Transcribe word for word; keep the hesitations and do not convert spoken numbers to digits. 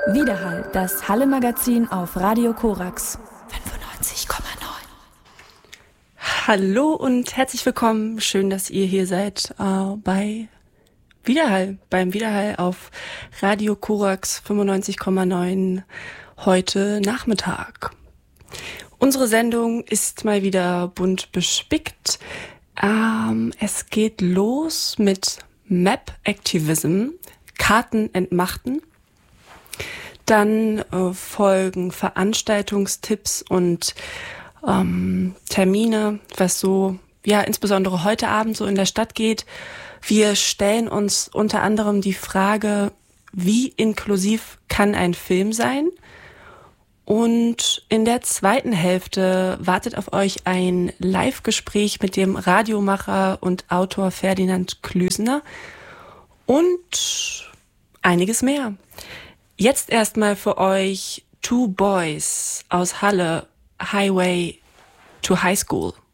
Widerhall, das Halle-Magazin auf Radio Korax fünfundneunzig Komma neun. Hallo und herzlich willkommen. Schön, dass ihr hier seid äh, bei Widerhall, beim Widerhall auf Radio Korax fünfundneunzig Komma neun heute Nachmittag. Unsere Sendung ist mal wieder bunt bespickt. Ähm, es geht los mit Map Activism, Karten entmachten. Dann äh, folgen Veranstaltungstipps und ähm, Termine, was so, ja, insbesondere heute Abend so in der Stadt geht. Wir stellen uns unter anderem die Frage, wie inklusiv kann ein Film sein? Und in der zweiten Hälfte wartet auf euch ein Live-Gespräch mit dem Radiomacher und Autor Ferdinand Klüsener und einiges mehr. Jetzt erstmal für euch Two Boys aus Halle, Highway to High School.